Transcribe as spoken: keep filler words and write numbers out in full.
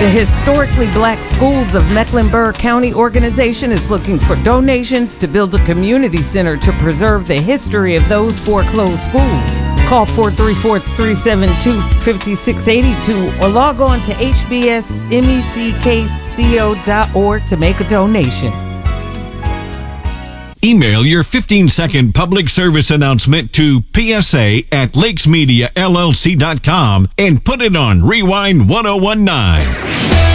The Historically Black Schools of Mecklenburg County organization is looking for donations to build a community center to preserve the history of those foreclosed schools. Call four three four, three seven two, five six eight two or log on to h b s meckco dot org to make a donation. Email your fifteen-second public service announcement to p s a at lakes media l l c dot com and put it on Rewind ten nineteen.